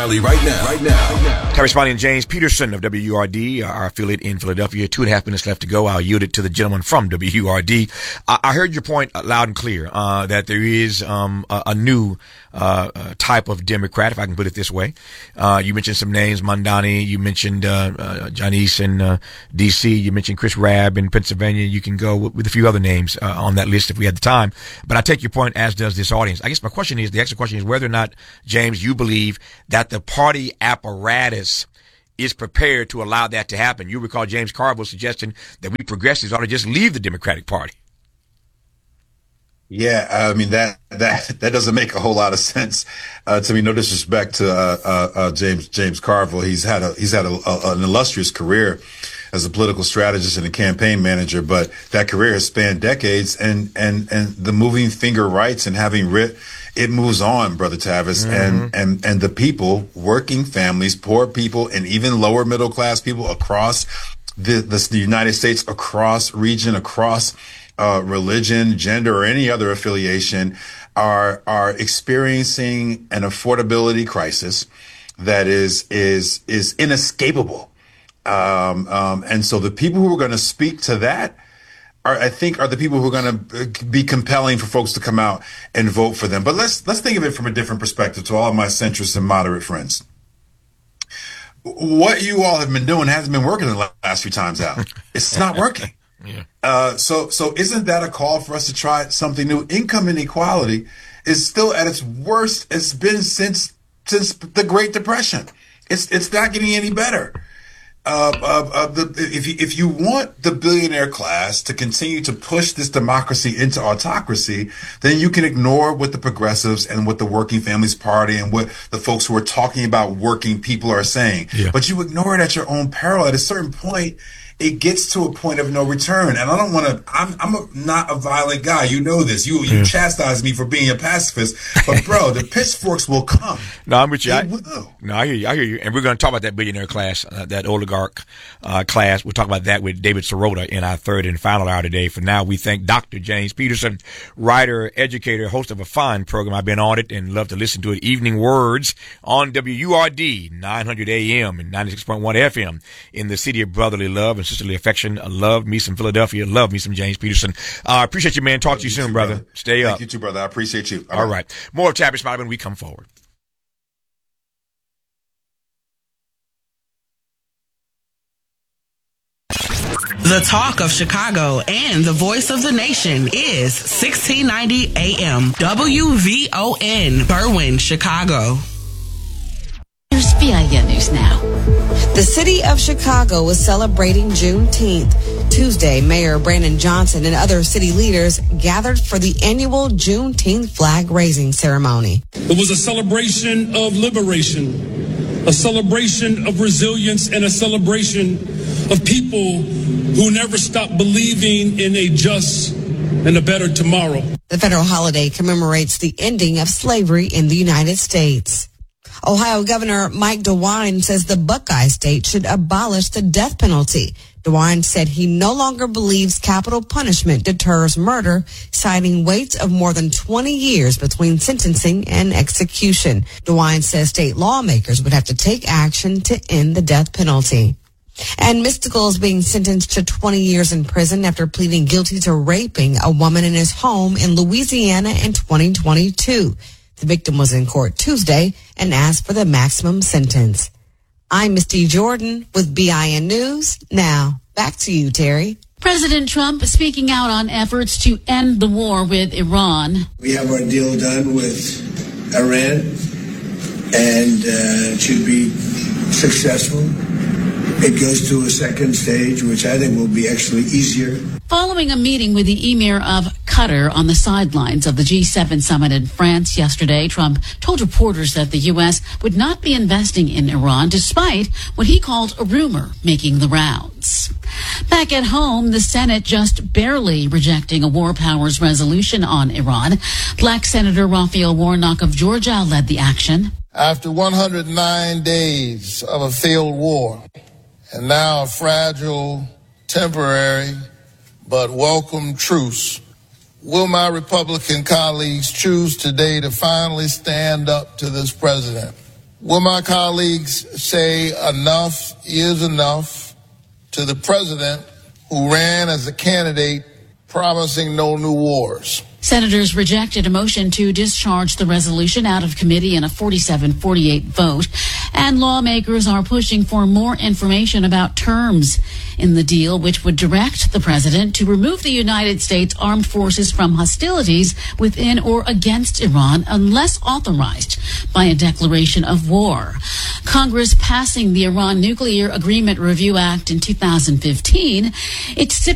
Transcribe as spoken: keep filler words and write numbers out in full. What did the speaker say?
Right now, right now. Terry Smiley and James Peterson of W U R D, our affiliate in Philadelphia. Two and a half minutes left to go. I'll yield it to the gentleman from W U R D. I, I heard your point loud and clear, uh, that there is, um, a, a new, uh, uh, type of Democrat, if I can put it this way. Uh, you mentioned some names, Mondani. You mentioned, uh, uh, Janice in, uh, D C. You mentioned Chris Rabb in Pennsylvania. You can go with, with a few other names, uh, on that list if we had the time. But I take your point, as does this audience. I guess my question is, the extra question is whether or not, James, you believe that the party apparatus is prepared to allow that to happen. You recall James Carville suggesting that we progressives ought to just leave the Democratic Party. Yeah, I mean, that that that doesn't make a whole lot of sense uh, to me. No disrespect to uh, uh, uh, James James Carville. He's had a he's had a, a, an illustrious career as a political strategist and a campaign manager, but that career has spanned decades. And and and the moving finger writes and having writ, it moves on, Brother Tavis, mm-hmm. and and and the people, working families, poor people, and even lower middle class people across the the, the United States, across region, across uh, religion, gender, or any other affiliation, are are experiencing an affordability crisis that is is is inescapable. Um, um, and so the people who are going to speak to that are, I think, are the people who are going to be compelling for folks to come out and vote for them. But let's let's think of it from a different perspective to all of my centrist and moderate friends. What you all have been doing hasn't been working the last few times out. It's not working. Yeah. Uh, so so isn't that a call for us to try something new? Income inequality is still at its worst it's been since since the Great Depression. It's it's not getting any better. Uh, uh, uh, the, if you, if you want the billionaire class to continue to push this democracy into autocracy, then you can ignore what the progressives and what the Working Families Party and what the folks who are talking about working people are saying. Yeah. But you ignore it at your own peril. At a certain point, it gets to a point of no return. And I don't want to, I'm, I'm a, not a violent guy. You know this. You, you yeah. chastise me for being a pacifist. But bro, the pitchforks will come. No, I'm with you. I, will. No, I hear you. I hear you. And we're going to talk about that billionaire class, uh, that oligarch uh, class. We'll talk about that with David Sirota in our third and final hour today. For now, we thank Doctor James Peterson, writer, educator, host of a fine program. I've been on it and love to listen to it. Evening Words on W U R D, nine hundred A M and ninety-six point one F M in the city of brotherly love and sisterly affection. I love me some Philadelphia. Love me some James Peterson. I uh, appreciate you, man. Talk to you, you soon, too, brother. brother. Stay Thank up. You too, brother. I appreciate you. All, All right. right. More of Tavis Smiley when we come forward. The talk of Chicago and the voice of the nation is sixteen ninety A M W V O N, Berwyn, Chicago. Here's V I N News Now. The city of Chicago was celebrating Juneteenth. Tuesday, Mayor Brandon Johnson and other city leaders gathered for the annual Juneteenth flag-raising ceremony. It was a celebration of liberation, a celebration of resilience, and a celebration of people who never stopped believing in a just and a better tomorrow. The federal holiday commemorates the ending of slavery in the United States. Ohio Governor Mike DeWine says the Buckeye State should abolish the death penalty. DeWine said he no longer believes capital punishment deters murder, citing waits of more than twenty years between sentencing and execution. DeWine says state lawmakers would have to take action to end the death penalty. And Mystical is being sentenced to twenty years in prison after pleading guilty to raping a woman in his home in Louisiana in twenty twenty-two. The victim was in court Tuesday and asked for the maximum sentence. I'm Misty Jordan with B I N News. Now, back to you, Terry. President Trump speaking out on efforts to end the war with Iran. We have our deal done with Iran, and uh, it should be successful. It goes to a second stage, which I think will be actually easier. Following a meeting with the Emir of Qatar on the sidelines of the G seven summit in France yesterday, Trump told reporters that the U S would not be investing in Iran, despite what he called a rumor making the rounds. Back at home, the Senate just barely rejecting a war powers resolution on Iran. Black Senator Raphael Warnock of Georgia led the action. After one hundred nine days of a failed war, and now a fragile, temporary, but welcome truce, will my Republican colleagues choose today to finally stand up to this president Will my colleagues say enough is enough to the president who ran as a candidate promising no new wars? Senators rejected a motion to discharge the resolution out of committee in a forty-seven forty-eight vote, and lawmakers are pushing for more information about terms in the deal, which would direct the president to remove the United States Armed Forces from hostilities within or against Iran unless authorized by a declaration of war. Congress passing the Iran Nuclear Agreement Review Act in two thousand fifteen, it stipulated